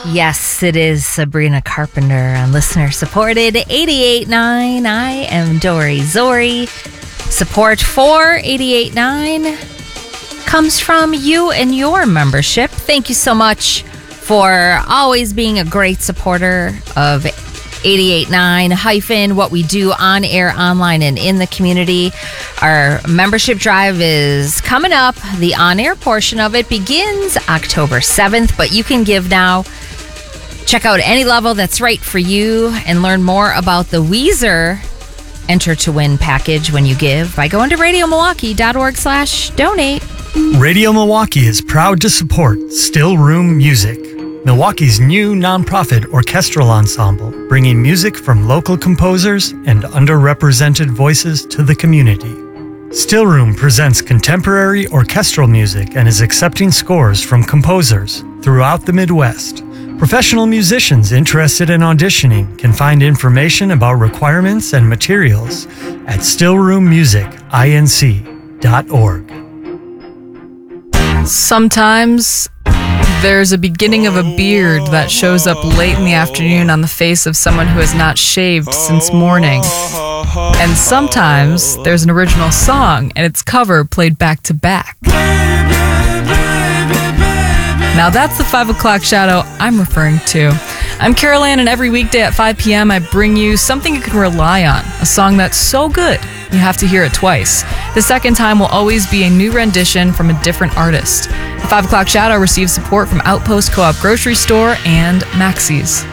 Yes, it is Sabrina Carpenter on listener supported 88.9. I am Dory Zori. Support for 88.9 comes from you and your membership. Thank you so much for always being a great supporter of 88.9 what we do on air, online, and in the community. Our membership drive is coming up. The on-air portion of it begins October 7th, but you can give now. Check out any level that's right for you and learn more about the Weezer Enter to Win package when you give by going to radiomilwaukee.org/donate. Radio Milwaukee is proud to support Still Room Music, Milwaukee's new nonprofit orchestral ensemble, bringing music from local composers and underrepresented voices to the community. Still Room presents contemporary orchestral music and is accepting scores from composers throughout the Midwest. Professional musicians interested in auditioning can find information about requirements and materials at stillroommusicinc.org. Sometimes there's a beginning of a beard that shows up late in the afternoon on the face of someone who has not shaved since morning. And sometimes there's an original song and its cover played back to back. Now that's the 5 o'clock shadow I'm referring to. I'm Carol Ann, and every weekday at 5 p.m. I bring you something you can rely on, a song that's so good you have to hear it twice. The second time will always be a new rendition from a different artist. The 5 o'clock shadow receives support from Outpost Co-op Grocery Store and Maxey's.